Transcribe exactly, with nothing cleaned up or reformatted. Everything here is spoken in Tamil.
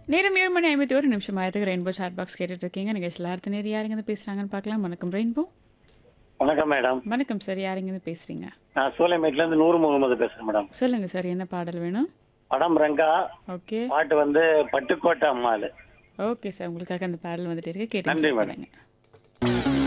நேரம் ஏழு மணி ஐம்பத்தி ஒரு நிமிஷம் ஆயிரத்துக்கு ரெயின்போ சாட் பாக்ஸ் கேட்டுட்டு இருக்கீங்க. நிகழ்ச்சியில் அடுத்த நேரம் யாருங்க பேசுறாங்கன்னு பார்க்கலாம். வணக்கம் ரெயின்போ. வணக்கம் மேடம். வணக்கம் சார், யாருங்க பேசுறீங்க? நான் சூளைமேட்ல இருந்து நூறு முகமது பேசுறேன் மேடம். சொல்லுங்க சார், என்ன பாடல் வேணும்? படம் ரங்கா, ஓகே பாட்டு வந்து பட்டுக்கோட்டை அம்மாள். ஓகே சார், உங்களுக்காக அந்த பாடல் வந்துட்டு இருக்கு, நன்றி கேட்டு மேடம்.